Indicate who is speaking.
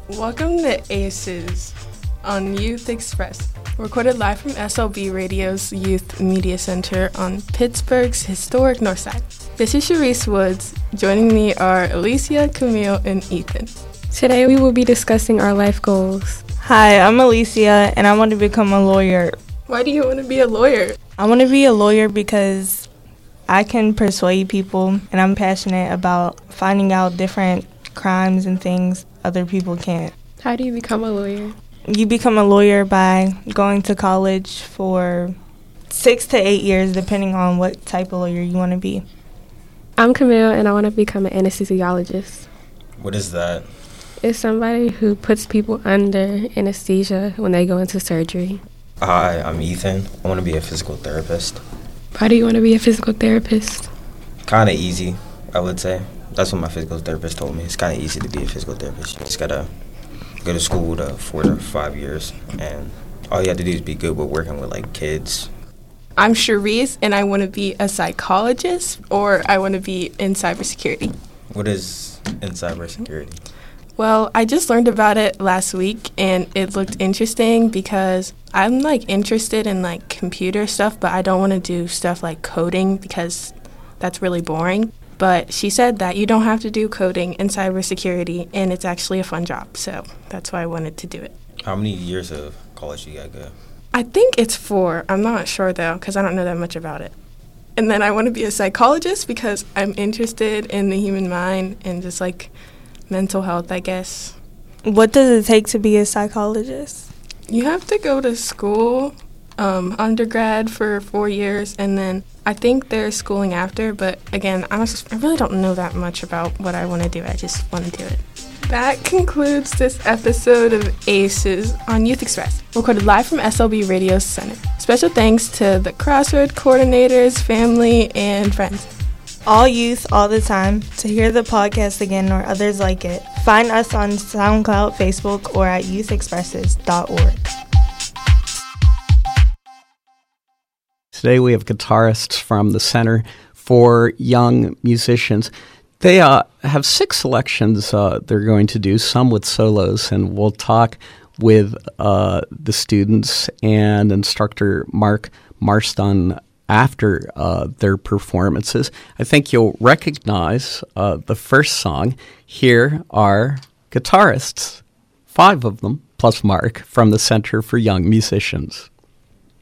Speaker 1: Welcome to ACES on Youth Express, recorded live from SLB Radio's Youth Media Center on Pittsburgh's historic North Side. This is Sharice Woods. Joining me are Alicia, Camille, and Ethan.
Speaker 2: Today we will be discussing our life goals.
Speaker 3: Hi, I'm Alicia, and I want to become a lawyer.
Speaker 1: Why do you want to be a lawyer?
Speaker 3: I want to be a lawyer because I can persuade people, and I'm passionate about finding out different crimes and things other people can't.
Speaker 2: How do you become a lawyer?
Speaker 3: You become a lawyer by going to college for 6 to 8 years, depending on what type of lawyer you want to be.
Speaker 2: I'm Camille, and I want to become an anesthesiologist.
Speaker 4: What is that?
Speaker 2: It's somebody who puts people under anesthesia when they go into surgery.
Speaker 4: Hi, I'm Ethan. I want to be a physical therapist.
Speaker 2: Why do you want to be a physical therapist?
Speaker 4: Kind of easy, I would say. That's what my physical therapist told me. It's kind of easy to be a physical therapist. You just got to go to school to 4 to 5 years, and all you have to do is be good with working with, kids.
Speaker 1: I'm Sharice, and I want to be a psychologist, or I want to be in cybersecurity.
Speaker 4: What is in cybersecurity?
Speaker 1: Well, I just learned about it last week, and it looked interesting because I'm, interested in, computer stuff, but I don't want to do stuff like coding because that's really boring. But she said that you don't have to do coding in cybersecurity, and it's actually a fun job, so that's why I wanted to do it.
Speaker 4: How many years of college you got to go?
Speaker 1: I think it's 4. I'm not sure, though, because I don't know that much about it. And then I want to be a psychologist because I'm interested in the human mind and just, mental health, I guess.
Speaker 3: What does it take to be a psychologist?
Speaker 1: You have to go to school, undergrad for 4 years, and then I think there's schooling after, but again, I really don't know that much about what I want to do. I just want to do it. That concludes this episode of ACES on Youth Express, recorded live from SLB Radio Center. Special thanks to the Crossroad coordinators, family, and friends.
Speaker 3: All youth, all the time. To hear the podcast again or others like it, find us on SoundCloud, Facebook, or at youthexpresses.org.
Speaker 5: Today we have guitarists from the Center for Young Musicians. They have 6 selections they're going to do, some with solos, and we'll talk with the students and instructor Mark Marston after their performances. I think you'll recognize the first song. Here are guitarists, 5 of them, plus Mark, from the Center for Young Musicians.